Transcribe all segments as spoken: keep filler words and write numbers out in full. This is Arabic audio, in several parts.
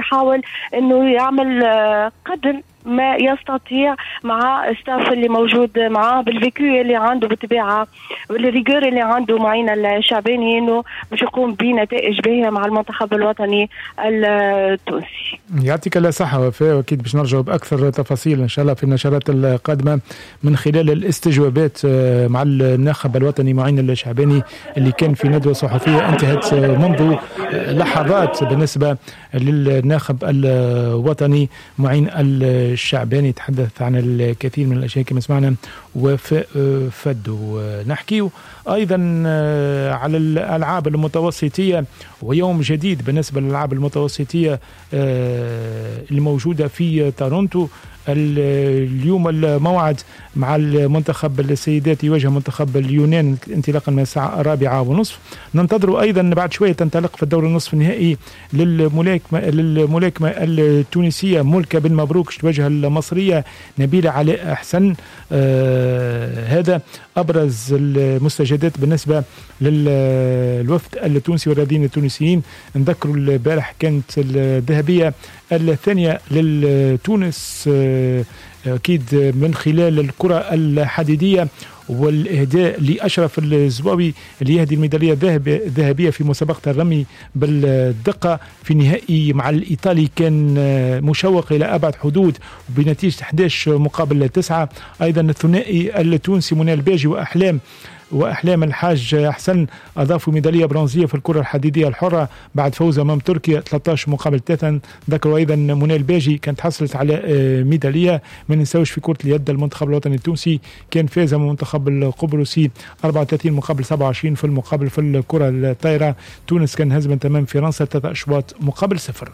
يحاول انه يعمل قدر ما يستطيع مع ستاف اللي موجود معاه بالفيكو اللي عنده بالطبيعه بالريغور اللي عنده معين الشعباني، انه باش يقوم بنتائج باهيه مع المنتخب الوطني التونسي. يعطيك الله صحه وفاء، واكيد باش نرجعوا باكثر تفاصيل ان شاء الله في النشرات القادمه من خلال الاستجوابات مع الناخب الوطني معين الشعباني اللي كان في ندوه صحفيه انتهت منذ لحظات بالنسبه للناخب الوطني معين الشعباني. تحدث عن الكثير من الاشياء كما سمعنا وفاء فدو. نحكي ايضا على الالعاب المتوسطيه ويوم جديد بالنسبه للالعاب المتوسطيه الموجوده في تورونتو. اليوم الموعد مع المنتخب السيدات يواجه منتخب اليونان انطلاقا من الساعة الرابعة ونصف. ننتظر أيضا بعد شوية تنطلق في الدور النصف النهائي للملاكمة للملاكمة التونسية ملكة بن مبروك تواجه المصرية نبيلة علاء أحسن. آه هذا أبرز المستجدات بالنسبة للوفد التونسي والرياضيين التونسيين. نذكروا البارح كانت الذهبية الثانية للتونس أكيد من خلال الكرة الحديدية والإهداء لأشرف الزواوي اللي يهدي الميدالية الذهبية في مسابقة الرمي بالدقة في نهائي مع الإيطالي كان مشوق إلى أبعد حدود بنتيجة أحد عشر مقابل تسعة. أيضا الثنائي التونسي منال باجي وأحلام وأحلام الحاج أحسن أضافوا ميدالية برونزية في الكرة الحديدية الحرة بعد فوز أمام تركيا ثلاثة عشر مقابل ثلاثة. ذكروا أيضا منال باجي كانت حصلت على ميدالية. ما ننساوش في كرة اليد المنتخب الوطني التونسي كان فاز من المنتخب القبرصي أربعة وثلاثين مقابل سبعة وعشرين. في المقابل في الكرة الطايرة تونس كان هزم أمام فرنسا ثلاثة أشواط مقابل صفر.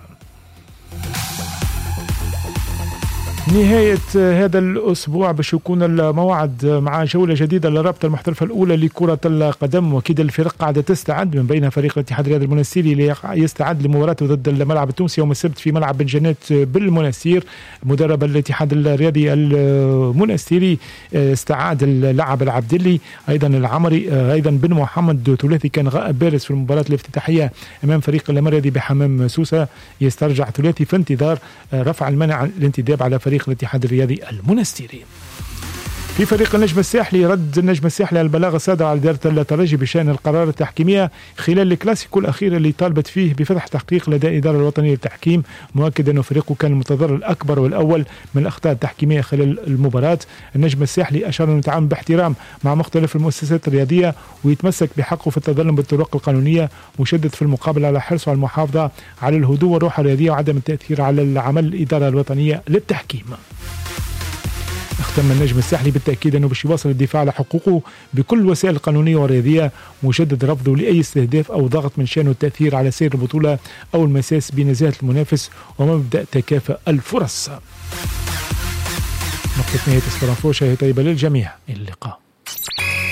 نهاية هذا الأسبوع باش يكون الموعد مع جولة جديدة للرابطة المحترفة الأولى لكرة القدم، وكذا الفرق قاعدة تستعد من بينها فريق الاتحاد الرياضي المنستيري اللي يستعد لمباراته ضد الملعب التونسي يوم السبت في ملعب بن جنات بالمنستير. مدرب الاتحاد الرياضي المنستيري استعاد اللاعب العبدلي أيضا العمري أيضا بن محمد ثلاثي كان غائب بارز في المباراة الافتتاحية أمام فريق المريضي بحمام سوسة. يسترجع ثلاثي في انتظار رفع المنع الانتداب على فريق الاتحاد الرياضي المنستيري. في فريق النجم الساحلي رد النجم الساحلي على البلاغ الصادر على إدارة الترجي بشأن القرار التحكيمية خلال الكلاسيكو الأخير اللي طالبت فيه بفتح تحقيق لدى الإدارة الوطنية للتحكيم، مؤكد أنه فريقه كان المتضرر الأكبر والأول من الأخطاء التحكيمية خلال المباراة. النجم الساحلي أشار أنه يتعامل باحترام مع مختلف المؤسسات الرياضية ويتمسك بحقه في التظلم بالطرق القانونية، وشدد في المقابل على حرصه على المحافظة على الهدوء والروح الرياضية وعدم التأثير على العمل الإدارة الوطنية للتحكيم. اختم النجم الساحلي بالتأكيد أنه باش يواصل الدفاع على حقوقه بكل الوسائل القانونية والرياضية، مجدد رفضه لأي استهداف أو ضغط من شأنه التأثير على سير البطولة أو المساس بنزاهة المنافس ومبدأ تكافؤ الفرص. نقطة نهاية السلام فوشة هي طيبة للجميع. اللقاء.